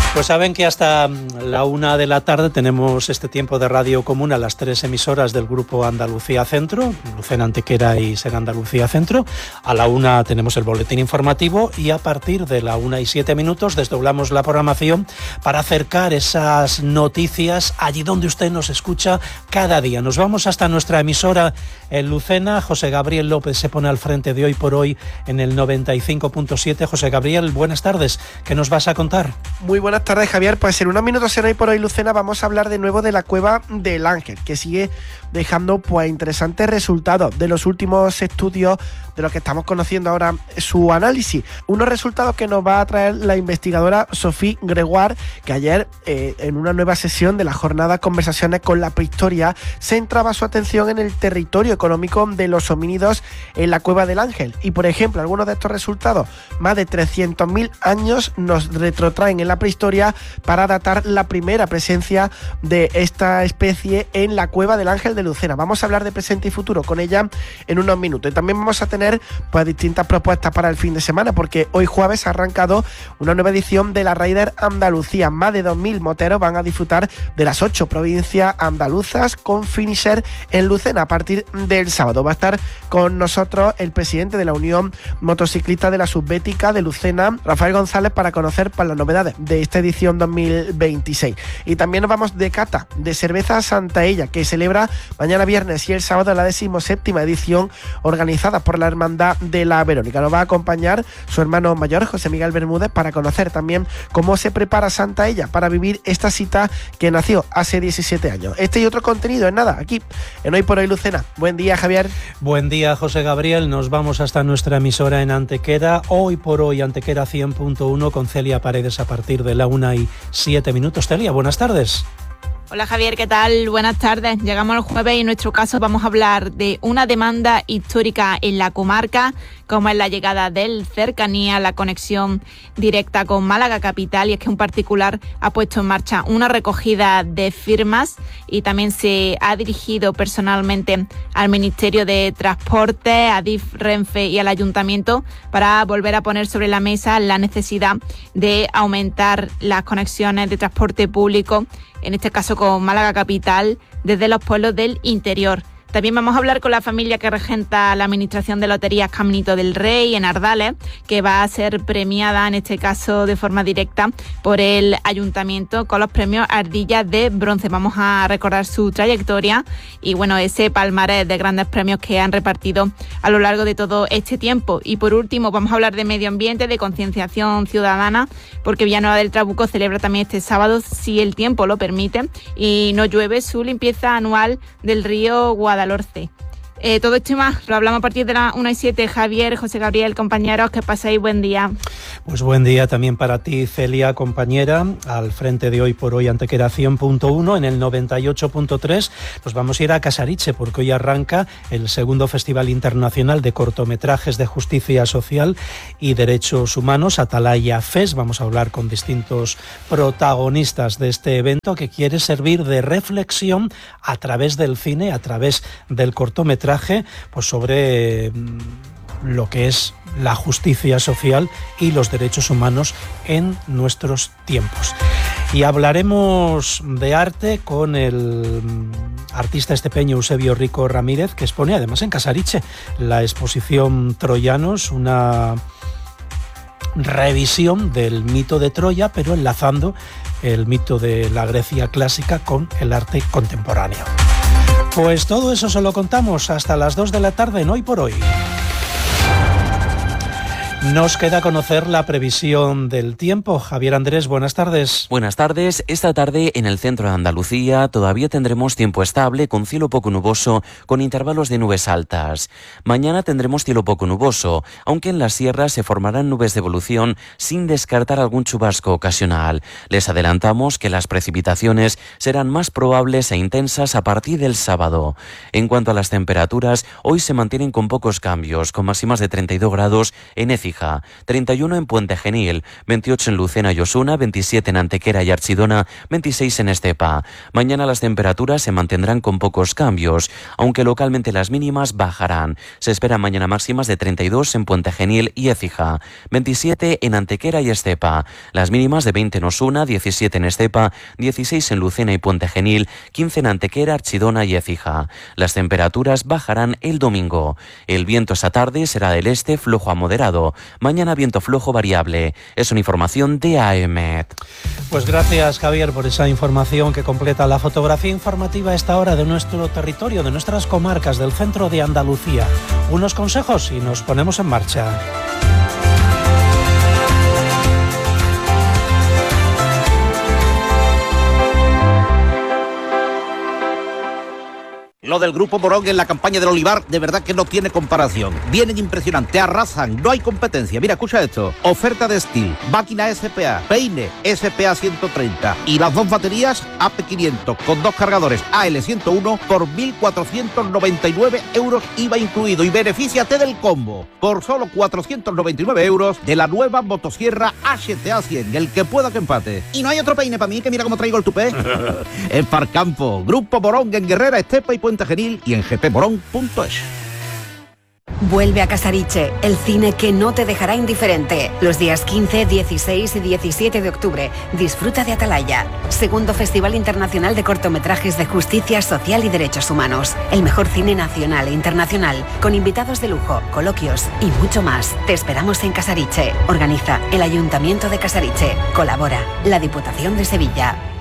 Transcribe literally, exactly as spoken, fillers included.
Pues saben que hasta la una de la tarde tenemos este tiempo de radio común a las tres emisoras del Grupo Andalucía Centro, Lucena, Antequera y Ser Andalucía Centro. A la una tenemos el boletín informativo y a partir de la una y siete minutos desdoblamos la programación para acercar esas noticias allí donde usted nos escucha cada día. Nos vamos hasta nuestra emisora en Lucena. José Gabriel López se pone al frente de Hoy por Hoy en el noventa y cinco punto siete. José Gabriel, buenas tardes. ¿Qué nos vas a contar? Muy buenas tardes, Javier. Pues en unos minutos en Hoy por Hoy, Lucena, vamos a hablar de nuevo de la Cueva del Ángel, que sigue dejando pues interesantes resultados de los últimos estudios de los que estamos conociendo ahora su análisis. Unos resultados que nos va a traer la investigadora Sophie Gregoire, que ayer eh, en una nueva sesión de la jornada Conversaciones con la Prehistoria centraba su atención en el territorio económico de los homínidos en la Cueva del Ángel. Y por ejemplo, algunos de estos resultados, más de trescientos mil años, nos retrotraen en la prehistoria para datar la primera presencia de esta especie en la Cueva del Ángel de Lucena. Vamos a hablar de presente y futuro con ella en unos minutos. Y también vamos a tener pues distintas propuestas para el fin de semana, porque hoy jueves ha arrancado una nueva edición de la Raider Andalucía. Más de dos mil moteros van a disfrutar de las ocho provincias andaluzas con finisher en Lucena a partir del sábado. Va a estar con nosotros el presidente de la Unión Motociclista de la Subbética de Lucena, Rafael González, para conocer pues, las novedades de esta edición dos mil veintiséis. Y también nos vamos de cata de cerveza Santaella, que celebra mañana viernes y el sábado la decimoséptima edición organizada por la Hermandad de la Verónica. Nos va a acompañar su hermano mayor, José Miguel Bermúdez, para conocer también cómo se prepara Santaella para vivir esta cita que nació hace diecisiete años. Este y otro contenido en nada, aquí en Hoy por Hoy Lucena. Buen día, Javier. Buen día, José Gabriel. Nos vamos hasta nuestra emisora en Antequera. Hoy por Hoy Antequera cien punto uno con Celia Paredes a partir de la una y siete minutos. Celia, buenas tardes. Hola Javier, ¿qué tal? Buenas tardes. Llegamos al jueves y en nuestro caso vamos a hablar de una demanda histórica en la comarca, como es la llegada del Cercanía, la conexión directa con Málaga capital, y es que un particular ha puesto en marcha una recogida de firmas y también se ha dirigido personalmente al Ministerio de Transporte, a Adif, Renfe y al Ayuntamiento para volver a poner sobre la mesa la necesidad de aumentar las conexiones de transporte público, en este caso con Málaga capital, desde los pueblos del interior. También vamos a hablar con la familia que regenta la Administración de Loterías Caminito del Rey en Ardales, que va a ser premiada, en este caso de forma directa, por el Ayuntamiento con los premios Ardilla de Bronce. Vamos a recordar su trayectoria y bueno, ese palmarés de grandes premios que han repartido a lo largo de todo este tiempo. Y por último vamos a hablar de medio ambiente, de concienciación ciudadana, porque Villanueva del Trabuco celebra también este sábado, si el tiempo lo permite y no llueve, su limpieza anual del río Guadalajara. Eh, todo esto y más lo hablamos a partir de las una y siete. Javier, José Gabriel, compañeros, que paséis buen día. Pues buen día también para ti, Celia, compañera, al frente de Hoy por Hoy Antequera cien punto uno en el noventa y ocho punto tres. Nos vamos a ir a Casariche porque hoy arranca el segundo Festival Internacional de Cortometrajes de Justicia Social y Derechos Humanos, Atalaya Fest. Vamos a hablar con distintos protagonistas de este evento que quiere servir de reflexión a través del cine, a través del cortometraje, pues sobre lo que es la justicia social y los derechos humanos en nuestros tiempos. Y hablaremos de arte con el artista estepeño Eusebio Rico Ramírez, que expone además en Casariche la exposición Troyanos, una revisión del mito de Troya, pero enlazando el mito de la Grecia clásica con el arte contemporáneo. Pues todo eso se lo contamos hasta las dos de la tarde en Hoy por Hoy. Nos queda conocer la previsión del tiempo. Javier Andrés, buenas tardes. Buenas tardes. Esta tarde en el centro de Andalucía todavía tendremos tiempo estable con cielo poco nuboso con intervalos de nubes altas. Mañana tendremos cielo poco nuboso, aunque en la sierra se formarán nubes de evolución sin descartar algún chubasco ocasional. Les adelantamos que las precipitaciones serán más probables e intensas a partir del sábado. En cuanto a las temperaturas, hoy se mantienen con pocos cambios, con máximas de treinta y dos grados en Écija Écija, treinta y uno en Puente Genil, veintiocho en Lucena y Osuna, veintisiete en Antequera y Archidona, veintiséis en Estepa. Mañana las temperaturas se mantendrán con pocos cambios, aunque localmente las mínimas bajarán. Se esperan mañana máximas de treinta y dos en Puente Genil y Écija, veintisiete en Antequera y Estepa. Las mínimas de veinte en Osuna, diecisiete en Estepa, dieciséis en Lucena y Puente Genil, quince en Antequera, Archidona y Écija. Las temperaturas bajarán el domingo. El viento esta tarde será del este flojo a moderado. Mañana viento flojo variable. Es una información de A E M E T. Pues gracias, Javier, por esa información que completa la fotografía informativa a esta hora de nuestro territorio, de nuestras comarcas del centro de Andalucía. Unos consejos y nos ponemos en marcha. Lo del Grupo Morón en la campaña del olivar, de verdad que no tiene comparación. Vienen impresionantes, arrasan, no hay competencia. Mira, escucha esto. Oferta de Steel, máquina S P A, peine S P A ciento treinta y las dos baterías A P quinientos con dos cargadores A L ciento uno por mil cuatrocientos noventa y nueve euros I V A incluido. Y benefíciate del combo por solo cuatrocientos noventa y nueve euros de la nueva motosierra H T A cien, el que pueda que empate. Y no hay otro peine para mí, que mira cómo traigo el tupé. En Farcampo, Grupo Morón en Guerrera, Estepa y Puente Genil y en g p morón punto es. Vuelve a Casariche, el cine que no te dejará indiferente. Los días quince, dieciséis y diecisiete de octubre, disfruta de Atalaya, segundo Festival Internacional de Cortometrajes de Justicia Social y Derechos Humanos. El mejor cine nacional e internacional, con invitados de lujo, coloquios y mucho más. Te esperamos en Casariche. Organiza el Ayuntamiento de Casariche. Colabora la Diputación de Sevilla.